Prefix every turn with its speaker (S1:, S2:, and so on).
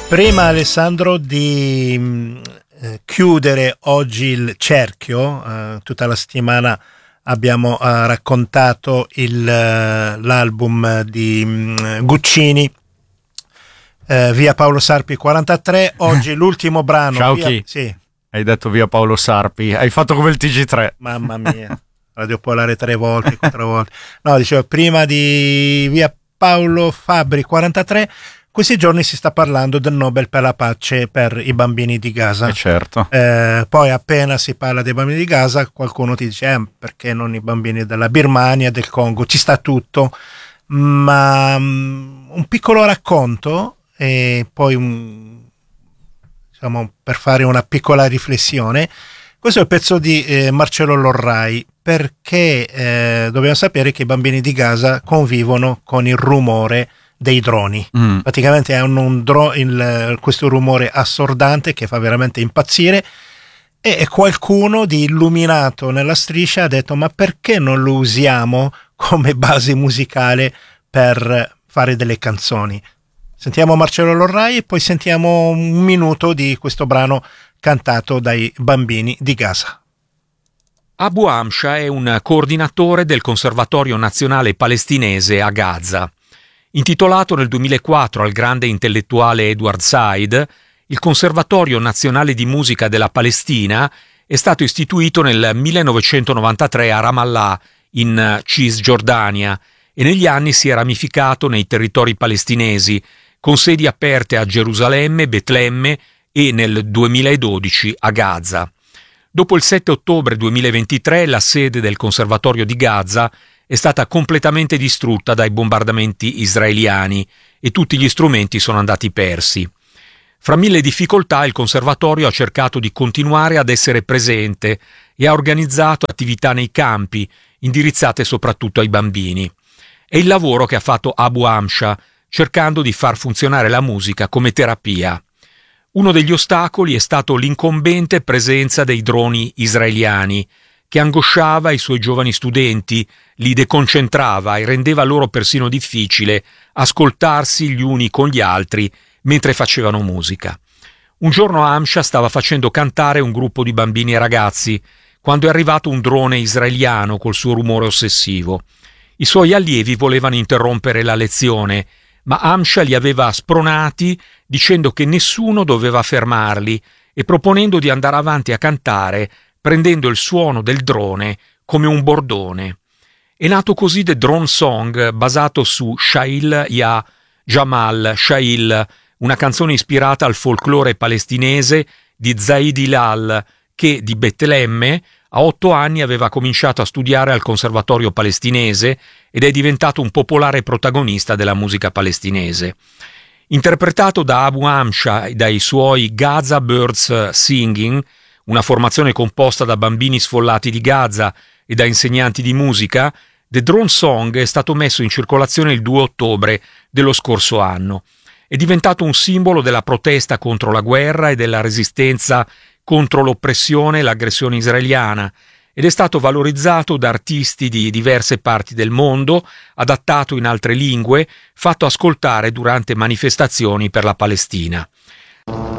S1: Prima, Alessandro, di chiudere oggi il cerchio, tutta la settimana abbiamo raccontato l'album di Guccini, Via Paolo Sarpi 43. Oggi l'ultimo brano.
S2: Ciao Chi.
S1: Sì.
S2: Hai detto Via Paolo Sarpi, hai fatto come il TG3.
S1: Mamma mia, Radio Polare 3 volte, 4 volte. No, dicevo, prima di Via Paolo Fabbri 43, questi giorni si sta parlando del Nobel per la pace per i bambini di Gaza.
S2: Certo.
S1: Poi appena si parla dei bambini di Gaza, qualcuno ti dice perché non i bambini della Birmania, del Congo, ci sta tutto. Ma un piccolo racconto e poi diciamo, per fare una piccola riflessione. Questo è il pezzo di Marcello Lorrai, perché dobbiamo sapere che i bambini di Gaza convivono con il rumore dei droni. Praticamente hanno questo rumore assordante che fa veramente impazzire, e qualcuno di illuminato nella striscia ha detto: ma perché non lo usiamo come base musicale per fare delle canzoni? Sentiamo Marcello Lorrai e poi sentiamo un minuto di questo brano cantato dai bambini di Gaza.
S3: Abu Amsha è un coordinatore del Conservatorio Nazionale Palestinese a Gaza. Intitolato nel 2004 al grande intellettuale Edward Said, il Conservatorio Nazionale di Musica della Palestina è stato istituito nel 1993 a Ramallah, in Cisgiordania, e negli anni si è ramificato nei territori palestinesi, con sedi aperte a Gerusalemme, Betlemme e nel 2012 a Gaza. Dopo il 7 ottobre 2023 la sede del Conservatorio di Gaza è stata completamente distrutta dai bombardamenti israeliani e tutti gli strumenti sono andati persi. Fra mille difficoltà il Conservatorio ha cercato di continuare ad essere presente e ha organizzato attività nei campi, indirizzate soprattutto ai bambini. È il lavoro che ha fatto Abu Amsha, cercando di far funzionare la musica come terapia. Uno degli ostacoli è stato l'incombente presenza dei droni israeliani, che angosciava i suoi giovani studenti, li deconcentrava e rendeva loro persino difficile ascoltarsi gli uni con gli altri mentre facevano musica. Un giorno Amsha stava facendo cantare un gruppo di bambini e ragazzi quando è arrivato un drone israeliano col suo rumore ossessivo. I suoi allievi volevano interrompere la lezione, ma Amsha li aveva spronati dicendo che nessuno doveva fermarli e proponendo di andare avanti a cantare, prendendo il suono del drone come un bordone. È nato così The Drone Song, basato su Shail Ya Jamal Shail, una canzone ispirata al folklore palestinese di Zaid Hilal, che di Betlemme a 8 anni aveva cominciato a studiare al Conservatorio palestinese ed è diventato un popolare protagonista della musica palestinese. Interpretato da Abu Amsha e dai suoi Gaza Birds Singing, una formazione composta da bambini sfollati di Gaza e da insegnanti di musica, The Drone Song è stato messo in circolazione il 2 ottobre dello scorso anno. È diventato un simbolo della protesta contro la guerra e della resistenza contro l'oppressione e l'aggressione israeliana, ed è stato valorizzato da artisti di diverse parti del mondo, adattato in altre lingue, fatto ascoltare durante manifestazioni per la Palestina.